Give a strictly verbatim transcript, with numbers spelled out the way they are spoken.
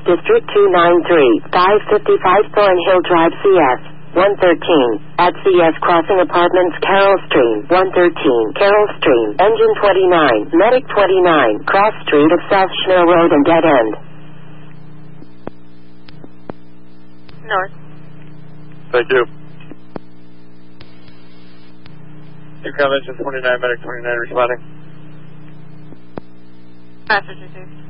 District two nine three, five fifty-five Thornhill Drive, C S one thirteen. At C S Crossing Apartments, Carroll Stream, one thirteen. Carroll Stream, Engine twenty-nine, Medic twenty-nine, Cross Street of South Schnell Road and Dead End. North. Thank you. Income Engine twenty-nine, Medic twenty-nine responding. Passenger two.